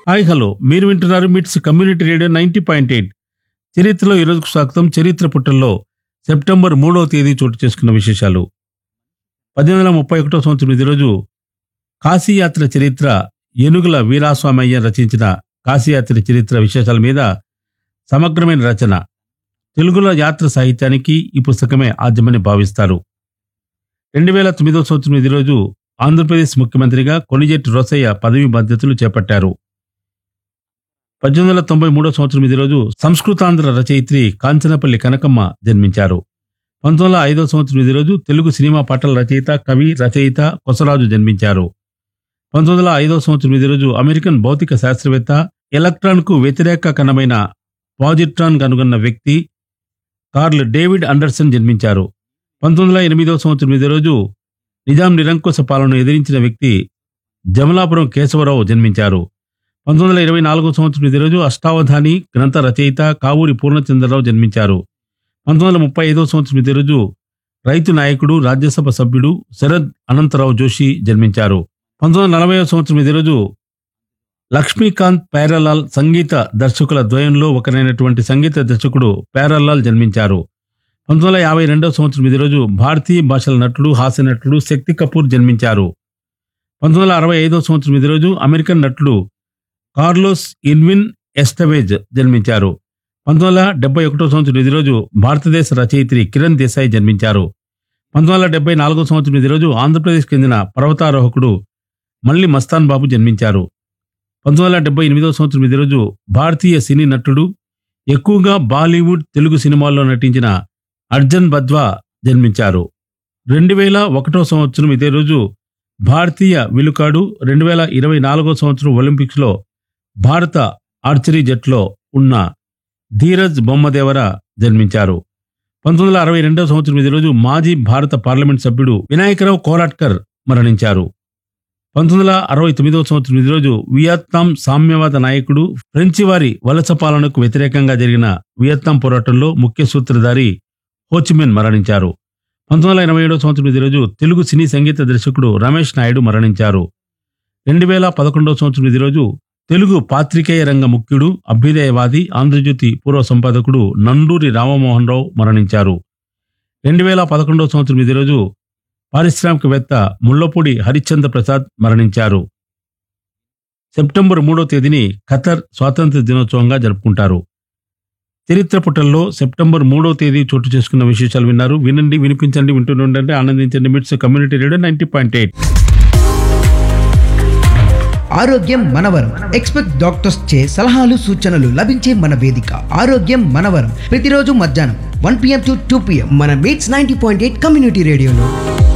Hi hello, మీరు వింటున్నారు మిట్స్ కమ్యూనిటీ రేడియో 90.8. చరిత్రలో ఈరోజుకు స్వాగతం. చరిత్ర పుటల్లో సెప్టెంబర్ 3వ తేదీ చోటు చేసుకున్న విశేషాలు. 1831 సంవత్సరం ఇదే రోజు కాశీయాత్ర చరిత్ర ఏనుగుల వీరాస్వామయ్య రచించిన కాశీయాత్ర చరిత్ర విశేషాల మీద సమగ్రమైన రచన. తెలుగులో యాత్ర సాహిత్యానికి ఈ పుస్తకమే ఆద్యమని భావిస్తారు. 2009 సంవత్సరం ఇదే రోజు ఆంధ్రప్రదేశ్ ముఖ్యమంత్రిగా కొణిజేటి రోసయ్య పదవి బాధ్యతలు చేపట్టారు. 1893 సంవత్సరం ఇదే రోజు సంస్కృతాంధ్ర రచయిత్రి కాంచనపల్లి కనకమ్మ జన్మించారు. 1905 సంవత్సరం ఇదే రోజు తెలుగు సినిమా పాటల రచయిత, కవి, రచయిత కొసరాజు జన్మించారు. 1905 సంవత్సరం ఇదే రోజు అమెరికన్ భౌతిక శాస్త్రవేత్త, ఎలక్ట్రాన్కు వ్యతిరేక కణమైన పాజిట్రాన్ కనుగొన్న వ్యక్తి కార్ల్ డేవిడ్ అండర్సన్ జన్మించారు. 1908 సంవత్సరం ఇదే రోజు నిజాం నిరంకుశ పాలనను ఎదిరించిన వ్యక్తి జమలాపురం కేశవరావు జన్మించారు. 1924 సంవత్సరం ఇదే రోజు అష్టావధాని గ్రంథ రచయిత కావూరి పూర్ణచంద్రరావు జన్మించారు. 1935 సంవత్సరం ఇదే రోజు రైతు నాయకుడు, రాజ్యసభ సభ్యుడు శరద్ అనంతరావు జోషి జన్మించారు. 1940 సంవత్సరం ఇదే రోజు లక్ష్మీకాంత్ ప్యారలాల్ సంగీత దర్శకుల ద్వయంలో ఒకరైనటువంటి సంగీత దర్శకుడు ప్యారలాల్ జన్మించారు. 1952 సంవత్సరం ఇదే రోజు భారతీయ భాషల నటుడు, హాస్య నటుడు శక్తి కపూర్ జన్మించారు. 1965 సంవత్సరం ఇదే రోజు అమెరికన్ నటుడు కార్లోస్ ఇర్విన్ ఎస్టవేజ్ జన్మించారు. 1971 సంవత్సరం ఇదే రోజు భారతదేశ రచయిత్రి కిరణ్ దేశాయ్ జన్మించారు. 1974 సంవత్సరం ఇదే రోజు ఆంధ్రప్రదేశ్ చెందిన పర్వతారోహకుడు మల్లి మస్తాన్ బాబు జన్మించారు. 1978 సంవత్సరం ఇదే రోజు భారతీయ సినీ నటుడు, ఎక్కువగా బాలీవుడ్, తెలుగు సినిమాల్లో నటించిన అర్జన్ బద్వా జన్మించారు. 2001 సంవత్సరం ఇదే రోజు భారతీయ విలుకాడు, 2024 సంవత్సరం ఒలింపిక్స్లో భారత ఆర్చరీ జట్లో ఉన్న ధీరజ్ బొమ్మదేవర జన్మించారు. 1962 సంవత్సరం ఇదే రోజు మాజీ భారత పార్లమెంట్ సభ్యుడు వినాయకరావు కోలాట్కర్ మరణించారు. 1969 సంవత్సరం ఇదే రోజు వియత్నాం సామ్యవాద నాయకుడు, ఫ్రెంచి వారి వలస పాలనకు వ్యతిరేకంగా జరిగిన వియత్నాం పోరాటంలో ముఖ్య సూత్రధారి హోచిమిన్ మరణించారు. 1987 సంవత్సరం ఇదే రోజు తెలుగు సినీ సంగీత దర్శకుడు రమేష్ నాయుడు మరణించారు. 2011 సంవత్సరం ఇదే రోజు తెలుగు పాత్రికేయ రంగ ముఖ్యుడు, అభ్యుదయవాది, ఆంధ్రజ్యోతి పూర్వ సంపాదకుడు నండూరి రామమోహన్ రావు మరణించారు. 2011 సంవత్సరం ఇదే రోజు పారిశ్రామికవేత్త ముళ్లపూడి హరిశ్చంద్ర ప్రసాద్ మరణించారు. సెప్టెంబర్ 3వ తేదీని ఖతర్ స్వాతంత్ర్య దినోత్సవంగా జరుపుకుంటారు. చరిత్ర పుటల్లో సెప్టెంబర్ 3వ తేదీ చోటు చేసుకున్న విశేషాలు విన్నారు. వినండి, వినిపించండి, వింటుండండి, ఆనందించండి. మిట్స్ కమ్యూనిటీ రేడియో 90.8. ఆరోగ్యం మనవరం. ఎక్స్పెక్ట్ డాక్టర్స్ చే సలహాలు, సూచనలు లభించే మన వేదిక ఆరోగ్యం మనవరం. ప్రతిరోజు మధ్యాహ్నం 1 PM to 2 PM మన మీట్స్ 90.8 కమ్యూనిటీ రేడియోలో.